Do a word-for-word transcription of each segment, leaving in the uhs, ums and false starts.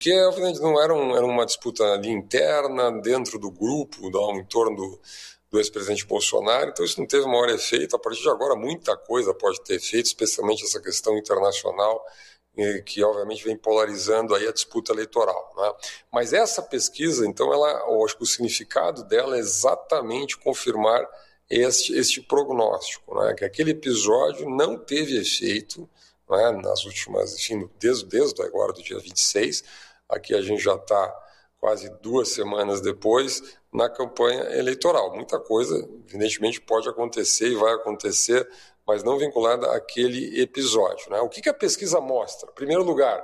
Porque, obviamente, não era, um, era uma disputa ali interna, dentro do grupo, do, em torno do, do ex-presidente Bolsonaro, então isso não teve maior efeito. A partir de agora, muita coisa pode ter efeito, especialmente essa questão internacional, que obviamente vem polarizando aí a disputa eleitoral, né? Mas essa pesquisa, então, ela, eu acho que o significado dela é exatamente confirmar este, este prognóstico, né? Que aquele episódio não teve efeito, né? Nas últimas, enfim, desde, desde agora do dia vinte e seis, aqui a gente já está quase duas semanas depois na campanha eleitoral. Muita coisa, evidentemente, pode acontecer e vai acontecer, mas não vinculada àquele episódio, né? O que, que a pesquisa mostra? Em primeiro lugar,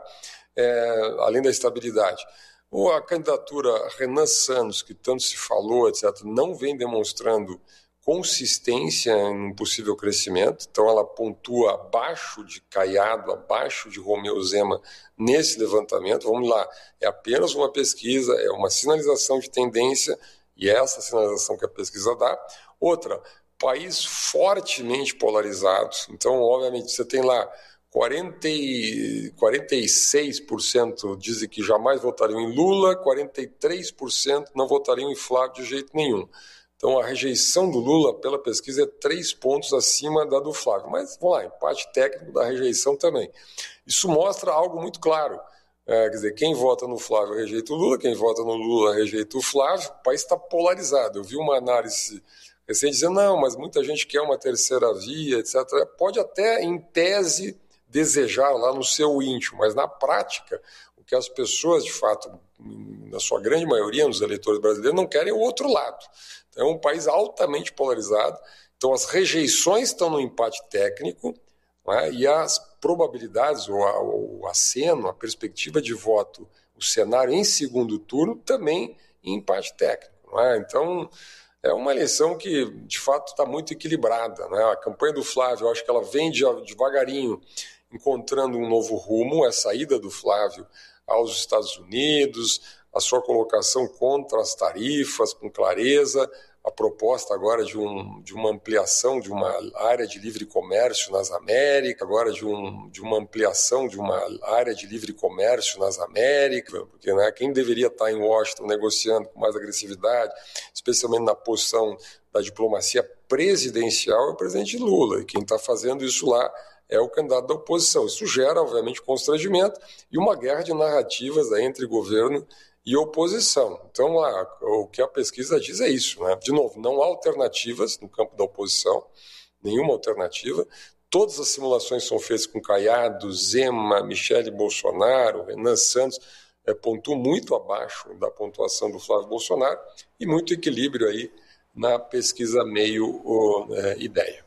é, além da estabilidade, a candidatura Renan Santos, que tanto se falou, etcétera, não vem demonstrando consistência em um possível crescimento, então ela pontua abaixo de Caiado, abaixo de Romeu Zema nesse levantamento. Vamos lá, é apenas uma pesquisa, é uma sinalização de tendência, e é essa sinalização que a pesquisa dá. Outra, país fortemente polarizado, então obviamente você tem lá quarenta e, quarenta e seis por cento dizem que jamais votariam em Lula, quarenta e três por cento não votariam em Flávio de jeito nenhum. Então a rejeição do Lula pela pesquisa é três pontos acima da do Flávio, mas vamos lá, empate técnico da rejeição também. Isso mostra algo muito claro, é, quer dizer, quem vota no Flávio rejeita o Lula, quem vota no Lula rejeita o Flávio, o país está polarizado. Eu vi uma análise recente dizendo, não, mas muita gente quer uma terceira via, etcétera. Pode até, em tese, desejar lá no seu íntimo, mas na prática, o que as pessoas, de fato, na sua grande maioria, nos eleitores brasileiros, não querem é o outro lado. Então, é um país altamente polarizado, então as rejeições estão no empate técnico, né, e as probabilidades, ou a, o aceno, a perspectiva de voto, o cenário em segundo turno, também em empate técnico. Né? Então, é uma eleição que, de fato, está muito equilibrada. Né? A campanha do Flávio, eu acho que ela vem devagarinho encontrando um novo rumo, a saída do Flávio aos Estados Unidos, a sua colocação contra as tarifas, com clareza, a proposta agora de, um, de uma ampliação de uma área de livre comércio nas Américas, agora de, um, de uma ampliação de uma área de livre comércio nas Américas, porque né, quem deveria estar em Washington negociando com mais agressividade, especialmente na posição da diplomacia presidencial, é o presidente Lula, e quem está fazendo isso lá é o candidato da oposição. Isso gera, obviamente, constrangimento e uma guerra de narrativas aí entre governo e oposição. Então, lá, o que a pesquisa diz é isso, né? De novo, não há alternativas no campo da oposição, nenhuma alternativa. Todas as simulações são feitas com Caiado, Zema, Michele Bolsonaro, Renan Santos, é, pontuam muito abaixo da pontuação do Flávio Bolsonaro e muito equilíbrio aí na pesquisa meio oh, é, ideia.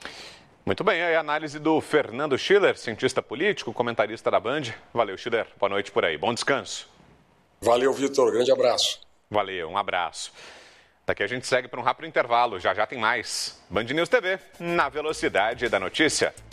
Muito bem, aí a análise do Fernando Schiller, cientista político, comentarista da Band. Valeu, Schiller. Boa noite por aí. Bom descanso. Valeu, Vitor. Grande abraço. Valeu, um abraço. Daqui a gente segue para um rápido intervalo. Já já tem mais. Band News T V, na velocidade da notícia.